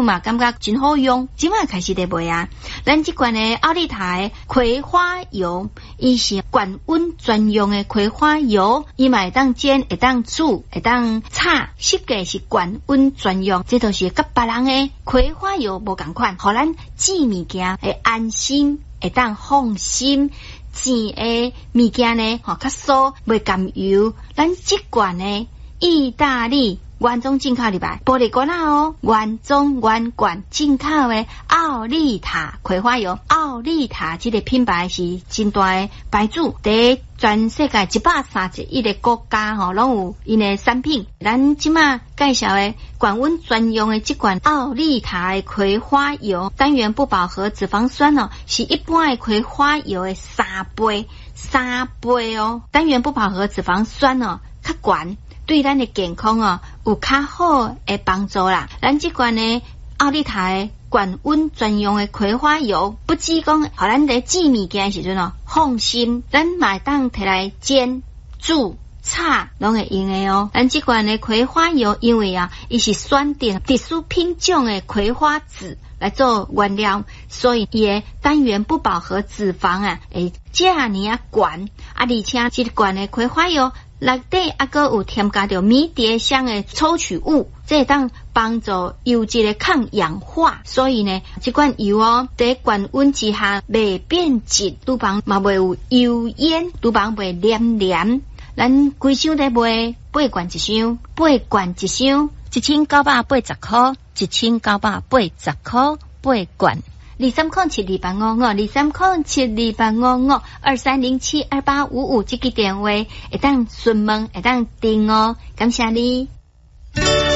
嘛感觉真好用，即马开始在卖啊。咱即款的奥利塔葵花油，伊是管温专用的葵花油，伊嘛会当煎，会当煮，会当炒，设计是管温专用，这都是甲别人的葵花油无同款，互咱煮物件会安心，会当放心。煎的物件呢，较酥，袂甘油。咱即罐呢，意大利原装进口入来，玻璃罐哦，原装原罐进口的奥利塔葵花油。奥利塔这个品牌是真大的牌子，在全世界131个国家拢有因的产品。咱即马介绍的管温专用的这款奥利塔的葵花油，单元不饱和脂肪酸是一般的葵花油的3倍哦。单元不饱和脂肪酸较悬，对咱的健康有较好的帮助啦。咱这款呢奥利塔的管温专用的葵花油，不只讲互咱在煮物件的时阵放心，咱嘛会当摕来煎、煮、炒拢会用的哦。咱这款的葵花油，因为伊是选定特殊品种的葵花籽来做原料，所以伊的单元不饱和脂肪会这尔悬而且这罐的葵花油内底还有添加着迷迭香的抽取物，这当帮助油脂的抗氧化，所以呢，这款油在高温之下袂变质，厨房嘛袂有油烟，厨房袂黏黏。咱规箱在卖8罐一箱，8罐一箱，1980块，1980块8罐。2307285523072855这个电话会当询问，会当订哦，感谢你。